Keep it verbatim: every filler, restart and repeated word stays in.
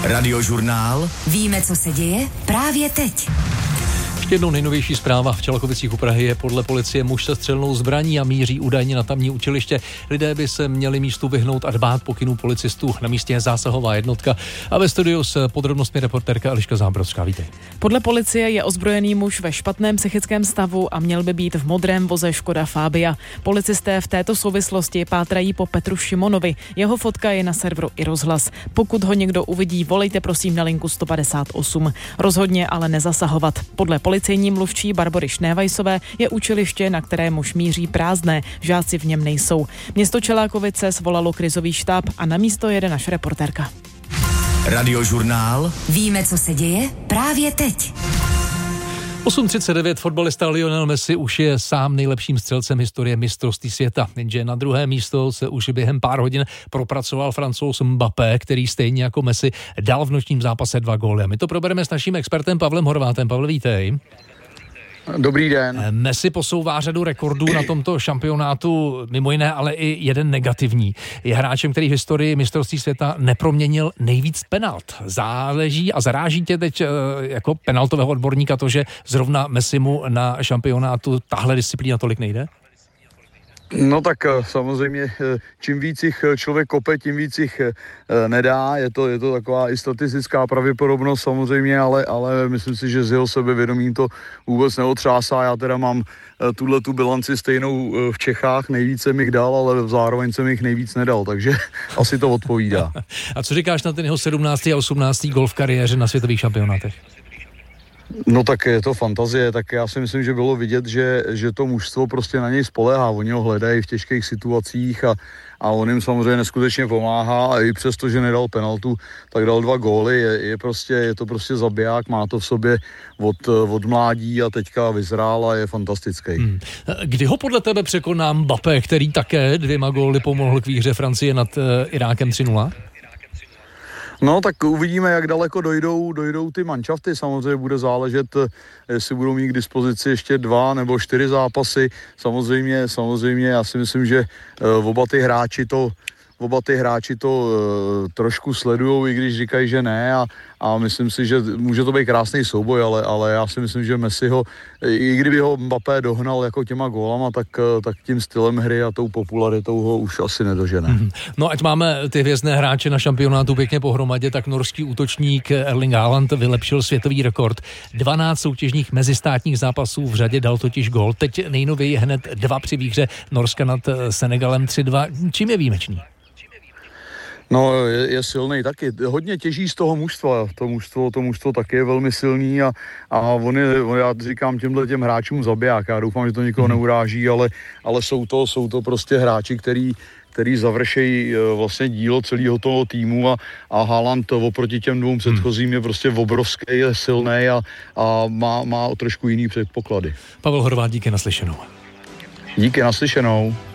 Radiožurnál. Víme, co se děje právě teď. Ještě jednou nejnovější zpráva. V Čelakovicích u Prahy je podle policie muž se střelnou zbraní a míří údajně na tamní učiliště. Lidé by se měli místu vyhnout a dbát pokynů policistů. Na místě je zásahová jednotka. A ve studiu s podrobnostmi reportérka Eliška Zábrodská. Vítej. Podle policie je ozbrojený muž ve špatném psychickém stavu a měl by být v modrém voze Škoda Fabia. Policisté v této souvislosti pátrají po Petru Šimonovi. Jeho fotka je na serveru i Rozhlas. Pokud ho někdo uvidí, volejte prosím na linku sto padesát osm. Rozhodně ale nezasahovat. Podle policejní mluvčí Barbory Šnévajsové je učiliště, na které muž míří, prázdné, žáci v něm nejsou. Město Čelákovice svolalo krizový štáb a na místo jede naše reportérka. Radiožurnál. Víme, co se děje právě teď. osm třicet devět fotbalista Lionel Messi už je sám nejlepším střelcem historie mistrovství světa, jenže na druhé místo se už během pár hodin propracoval Francouz Mbappé, který stejně jako Messi dal v nočním zápase dva góly. A my to probereme s naším expertem Pavlem Horvátem. Pavle, vítej. Dobrý den. Messi posouvá řadu rekordů na tomto šampionátu, mimo jiné, ale i jeden negativní. Je hráčem, který v historii mistrovství světa neproměnil nejvíc penalt. Záleží a zaráží tě teď jako penaltového odborníka to, že zrovna Messimu na šampionátu tahle disciplína tolik nejde? No tak samozřejmě, čím víc jich člověk kope, tím víc jich nedá. Je to, je to taková i statistická pravděpodobnost samozřejmě, ale, ale myslím si, že z jeho sebevědomím to vůbec neotřásá. Já teda mám tuhle tu bilanci stejnou v Čechách, nejvíc jsem jich dal, ale zároveň jsem jich nejvíc nedal, takže asi to odpovídá. A co říkáš na ten jeho sedmnáctý a osmnáctý gol v kariéře na světových šampionátech? No tak je to fantazie, tak já si myslím, že bylo vidět, že, že to mužstvo prostě na něj spoléhá, oni ho hledají v těžkých situacích a, a on jim samozřejmě neskutečně pomáhá a i přesto, že nedal penaltu, tak dal dva góly, je, je, prostě, je to prostě zabiják, má to v sobě od, od mládí a teďka vyzrál a je fantastický. Hmm. Kdy ho podle tebe překoná Mbappé, který také dvěma góly pomohl k výhře Francie nad uh, Irákem tři nula? No tak uvidíme, jak daleko dojdou, dojdou ty manšafty. Samozřejmě bude záležet, jestli budou mít k dispozici ještě dva nebo čtyři zápasy. Samozřejmě, samozřejmě já si myslím, že uh, oba ty hráči to Oba ty hráči to uh, trošku sledujou, i když říkají, že ne a, a myslím si, že může to být krásný souboj, ale, ale já si myslím, že Messi ho, i kdyby ho Mbappé dohnal jako těma gólama, tak, tak tím stylem hry a tou popularitou ho už asi nedožene. Mm-hmm. No ať máme ty hvězdné hráče na šampionátu pěkně pohromadě, tak norský útočník Erling Haaland vylepšil světový rekord. dvanáct soutěžních mezistátních zápasů v řadě dal totiž gól. Teď nejnověji hned dva při výhře Norska nad Senegalem tři dva. Čím je výjimečný? No, je, je silný taky. Hodně těží z toho mužstva. To mužstvo, to mužstvo taky je velmi silný a, a on je, on, já říkám těmhle těm hráčům zabiják. Já doufám, že to nikoho neuráží, ale, ale jsou, to, jsou to prostě hráči, který, který završejí vlastně dílo celého toho týmu a, a Haaland oproti těm dvou předchozím je prostě obrovský, je silný a, a má, má trošku jiný předpoklady. Pavel Horváth, díky, naslyšenou. Díky, naslyšenou.